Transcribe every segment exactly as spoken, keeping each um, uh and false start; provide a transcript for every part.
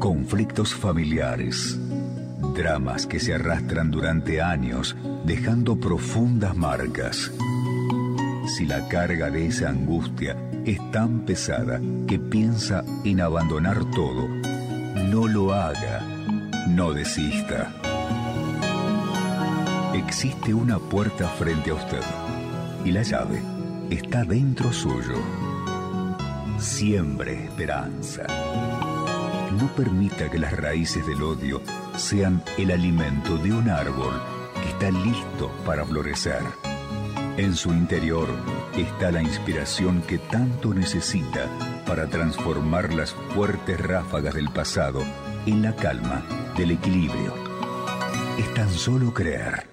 Conflictos familiares, dramas que se arrastran durante años, dejando profundas marcas. Si la carga de esa angustia es tan pesada que piensa en abandonar todo, no lo haga, no desista. Existe una puerta frente a usted y la llave está dentro suyo. Siembre esperanza. No permita que las raíces del odio sean el alimento de un árbol que está listo para florecer. En su interior está la inspiración que tanto necesita para transformar las fuertes ráfagas del pasado en la calma del equilibrio. Es tan solo creer.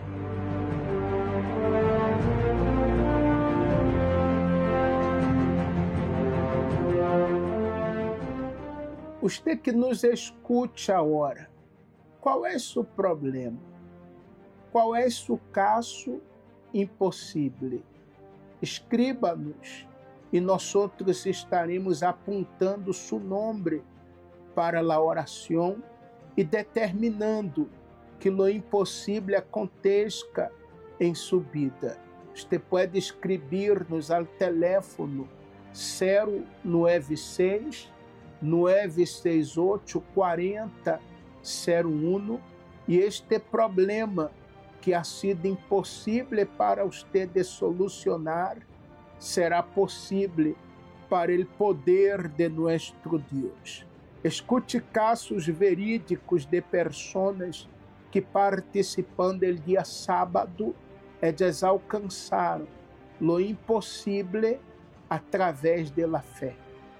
Usted que nos escute agora, qual é seu problema? Qual é seu caso impossível? Escriba-nos e nós outros estaremos apontando seu nome para a oração e determinando que o impossível aconteça em sua vida. Você pode escrever-nos ao telefone zero nove seis nove seis oito quarenta zero um e este problema que ha sido impossível para você de solucionar será possível para o poder de nosso Deus. Escute casos verídicos de pessoas que participando do dia sábado eles alcançaram o impossível através da fé.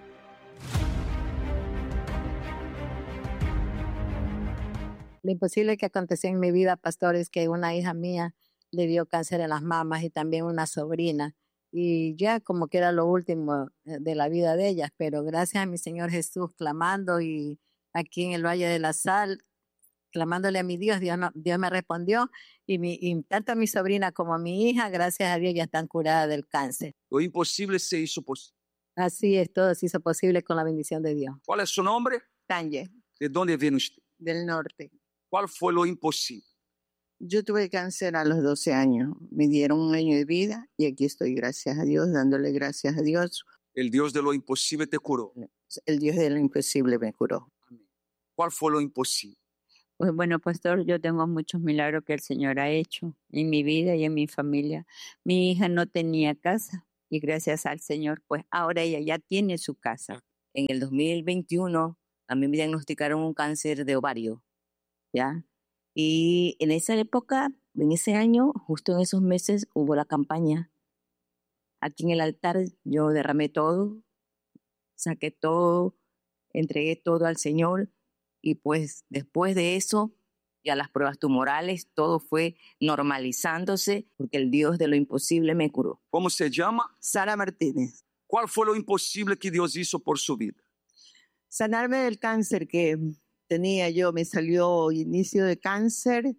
Lo imposible que aconteció en mi vida, pastor, es que una hija mía le dio cáncer en las mamas y también una sobrina. Y ya como que era lo último de la vida de ellas, pero gracias a mi Señor Jesús, clamando y aquí en el Valle de la Sal, clamándole a mi Dios, Dios, no, Dios me respondió y, mi, y tanto a mi sobrina como a mi hija, gracias a Dios, ya están curadas del cáncer. Lo imposible se hizo posible. Así es, todo se hizo posible con la bendición de Dios. ¿Cuál es su nombre? Tanye. ¿De dónde viene usted? Del norte. ¿Cuál fue lo imposible? Yo tuve cáncer a los doce años. Me dieron un año de vida y aquí estoy, gracias a Dios, dándole gracias a Dios. El Dios de lo imposible te curó. El Dios de lo imposible me curó. Amén. ¿Cuál fue lo imposible? Pues bueno, pastor, yo tengo muchos milagros que el Señor ha hecho en mi vida y en mi familia. Mi hija no tenía casa y gracias al Señor, pues ahora ella ya tiene su casa. En el dos mil veintiuno a mí me diagnosticaron un cáncer de ovario, ¿ya? Y en esa época, en ese año, justo en esos meses, hubo la campaña. Aquí en el altar yo derramé todo, saqué todo, entregué todo al Señor y pues después de eso, ya las pruebas tumorales, todo fue normalizándose porque el Dios de lo imposible me curó. ¿Cómo se llama? Sara Martínez. ¿Cuál fue lo imposible que Dios hizo por su vida? Sanarme del cáncer que tenía yo, me salió inicio de cáncer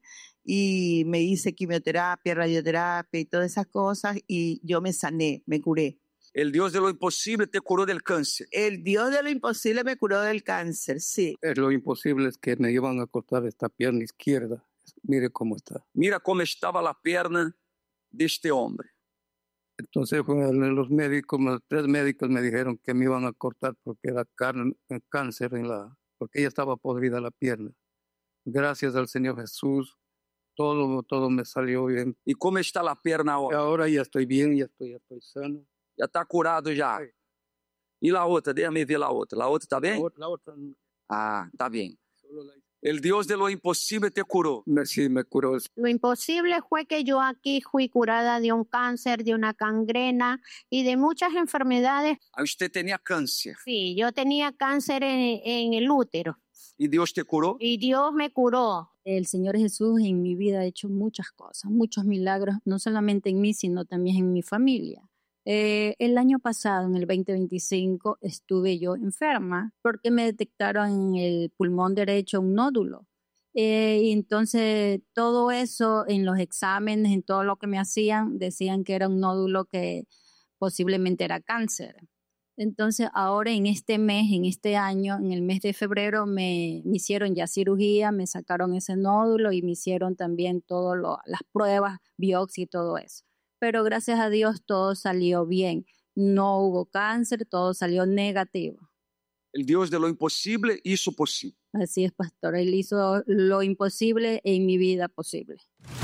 y me hice quimioterapia, radioterapia y todas esas cosas y yo me sané, me curé. El Dios de lo imposible te curó del cáncer. El Dios de lo imposible me curó del cáncer, sí. Es lo imposible es que me iban a cortar esta pierna izquierda. Mire cómo está. Mira cómo estaba la pierna de este hombre. Entonces los médicos, los tres médicos me dijeron que me iban a cortar porque era cáncer en la, porque ella estaba podrida la pierna. Gracias al Señor Jesús, todo, todo me salió bien. ¿Y cómo está la pierna ahora? Ahora ya estoy bien, ya estoy, ya estoy sano. Ya está curado ya. Sí. ¿Y la otra? Déjame ver la otra. ¿La otra está bien? La otra, la otra. Ah, está bien. El Dios de lo imposible te curó. Sí, me curó. Lo imposible fue que yo aquí fui curada de un cáncer, de una gangrena y de muchas enfermedades. Ah, usted tenía cáncer. Sí, yo tenía cáncer en, en el útero. ¿Y Dios te curó? Y Dios me curó. El Señor Jesús en mi vida ha hecho muchas cosas, muchos milagros, no solamente en mí, sino también en mi familia. Eh, el año pasado, en el veinte veinticinco, estuve yo enferma porque me detectaron en el pulmón derecho un nódulo. Eh, y entonces todo eso en los exámenes, en todo lo que me hacían, decían que era un nódulo que posiblemente era cáncer. Entonces ahora en este mes, en este año, en el mes de febrero, me, me hicieron ya cirugía, me sacaron ese nódulo y me hicieron también todas las pruebas, biopsia y todo eso. Pero gracias a Dios todo salió bien. No hubo cáncer, todo salió negativo. El Dios de lo imposible hizo posible. Así es, pastor. Él hizo lo imposible en mi vida posible.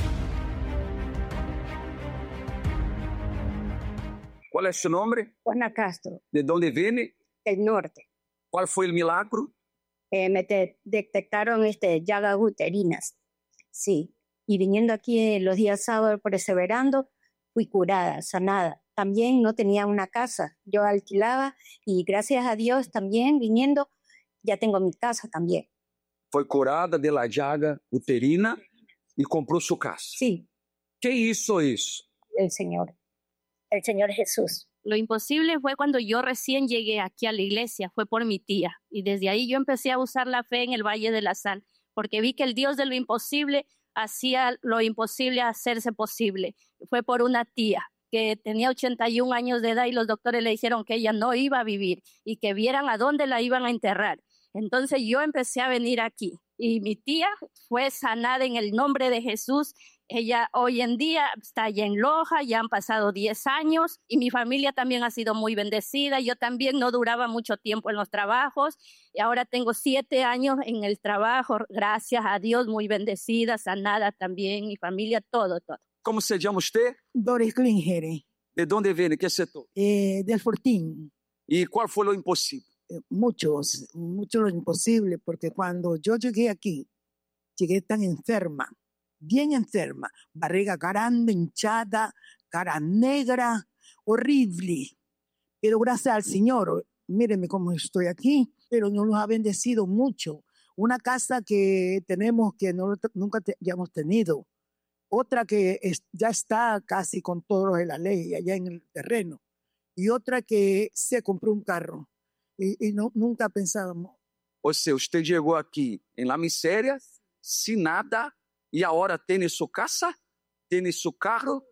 ¿Cuál es su nombre? Juana Castro. ¿De dónde viene? Del norte. ¿Cuál fue el milagro? Eh, me te, detectaron este, llagas uterinas. Sí. Y viniendo aquí los días sábados perseverando, fui curada, sanada. También no tenía una casa. Yo alquilaba y gracias a Dios también viniendo ya tengo mi casa también. Fue curada de la llaga uterina y compró su casa. Sí. ¿Qué hizo eso? El Señor. El Señor Jesús. Lo imposible fue cuando yo recién llegué aquí a la iglesia, fue por mi tía. Y desde ahí yo empecé a usar la fe en el Valle de la Sal, porque vi que el Dios de lo imposible hacía lo imposible hacerse posible. Fue por una tía que tenía ochenta y un años de edad y los doctores le dijeron que ella no iba a vivir y que vieran a dónde la iban a enterrar. Entonces yo empecé a venir aquí y mi tía fue sanada en el nombre de Jesús. Ella hoy en día está allá en Loja, ya han pasado diez años y mi familia también ha sido muy bendecida. Yo también no duraba mucho tiempo en los trabajos y ahora tengo siete años en el trabajo, gracias a Dios, muy bendecida, sanada también, mi familia, todo, todo. ¿Cómo se llama usted? Doris Klingere. ¿De dónde viene? ¿Qué sector? Eh, del Fortín. ¿Y cuál fue lo imposible? Eh, muchos, mucho lo imposible, porque cuando yo llegué aquí, llegué tan enferma, bien enferma, barriga grande, hinchada, cara negra, horrible. Pero gracias al Señor, mírenme cómo estoy aquí, pero nos ha bendecido mucho. Una casa que tenemos que no, nunca te, ya hemos tenido. Otra que es, ya está casi con todo de la ley allá en el terreno. Y otra que se compró un carro. Y, y no, nunca pensábamos. O sea, usted llegó aquí en la miseria, sin nada, y ahora tiene su casa, tiene su carro,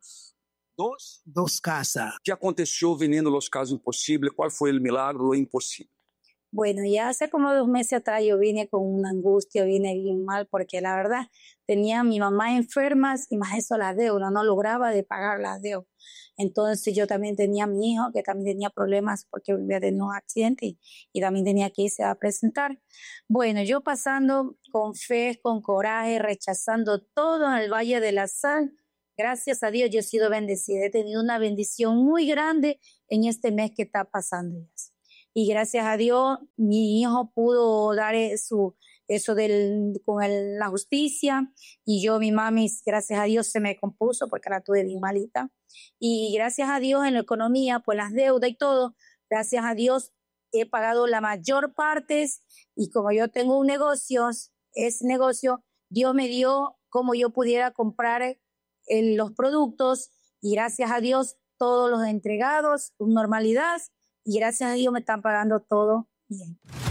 dos. Dos casas. ¿Qué aconteció viniendo los casos imposibles? ¿Cuál fue el milagro, lo imposible? Bueno, ya hace como dos meses atrás yo vine con una angustia, vine bien mal, porque la verdad tenía a mi mamá enferma y más eso la deuda, no lograba de pagar la deuda. Entonces yo también tenía a mi hijo que también tenía problemas porque vivía de un accidente y, y también tenía que irse a presentar. Bueno, yo pasando con fe, con coraje, rechazando todo en el Valle de la Sal. Gracias a Dios yo he sido bendecida, he tenido una bendición muy grande en este mes que está pasando. Y gracias a Dios mi hijo pudo dar su, eso del, con el, la justicia y yo, mi mami, gracias a Dios se me compuso porque la tuve bien malita. Y gracias a Dios en la economía, pues las deudas y todo, gracias a Dios he pagado la mayor parte y como yo tengo un negocio, ese negocio, Dios me dio como yo pudiera comprar el, los productos y gracias a Dios todos los entregados con normalidad y gracias a Dios me están pagando todo bien.